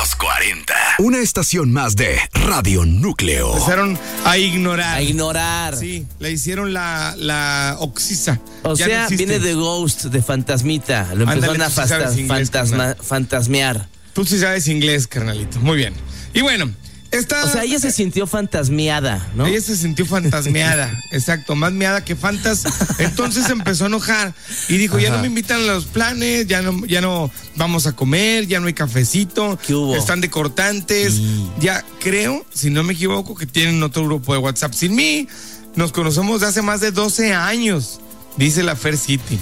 los 40. Una estación más de Radio Núcleo. Empezaron a ignorar. A ignorar. Sí, le hicieron la oxisa. O Ya sea, no existe. viene de Ghost, de fantasmita. Lo empezaron Ándale, tú sí sabes inglés, fantasmear. Tú sí sabes inglés, carnalito. Muy bien. Y bueno, O sea, ella se sintió fantasmeada, ¿no? Ella se sintió fantasmeada, exacto, más meada que fantas. Entonces empezó a enojar y dijo, ya no me invitan a los planes, ya no vamos a comer, ya no hay cafecito, ¿Qué hubo? están de cortantes. Ya creo, si no me equivoco, que tienen otro grupo de WhatsApp sin mí. Nos conocemos de hace más de 12 años, dice la Fair City.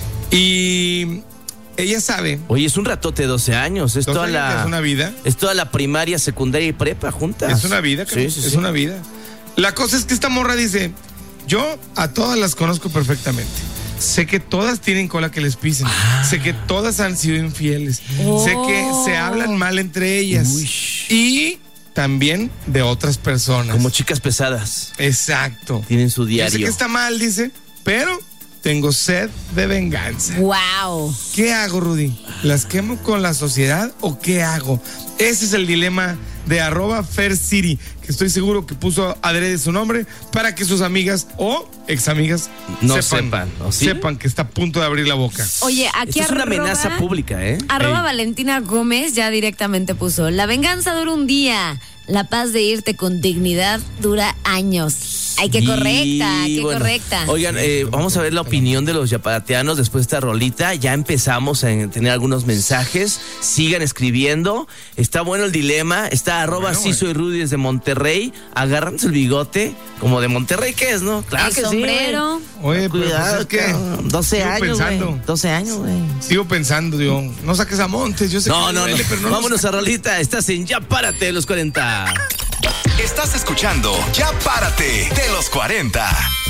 Y ella sabe. Oye, es un ratote de 12 años. Es 12 toda años, la. es una vida. Es toda la primaria, secundaria y prepa juntas. Es una vida, Sí, es una vida. La cosa es que esta morra dice, yo a todas las conozco perfectamente. Sé que todas tienen cola que les pisen. Sé que todas han sido infieles. Sé que se hablan mal entre ellas. Uy. Y también de otras personas. Como chicas pesadas. Exacto. Tienen su Yo sé diario. que está mal, dice, pero tengo sed de venganza. Wow. ¿Qué hago, Rudy? ¿Las quemo con la sociedad o qué hago? Ese es el dilema de @FairCity, que estoy seguro que puso adrede su nombre para que sus amigas o examigas No sepan, ¿o sí? sepan que está a punto de abrir la boca. Oye, aquí Esto es una amenaza pública, ¿eh? @ Valentina Gómez ya directamente puso: la venganza dura un día, la paz de irte con dignidad dura años. Ay, qué correcta, qué bueno, correcta. Oigan, vamos a ver la opinión de los yaparateanos después de esta rolita. Ya empezamos a tener algunos mensajes. Sigan escribiendo. Está bueno el dilema. Está @sí soy Rudy desde Monterrey. Agárrense el bigote, como de Monterrey, ¿qué es, no? Claro El que sombrero. sí. Oye, pero Cuidado, pues es que cabrón. 12 sigo años, pensando. güey. 12 años, güey. Sigo pensando, digo, no saques a Montes, yo sé No, que no, no. duele, pero no lo Vámonos saques. a rolita. Estás en Ya Párate de los 40. Estás escuchando Ya Párate de los 40.